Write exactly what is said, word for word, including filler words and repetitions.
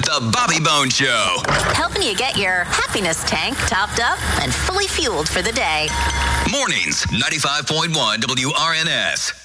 The Bobby Bone Show. Helping you get your happiness tank topped up and fully fueled for the day. Mornings, ninety-five point one W R N S.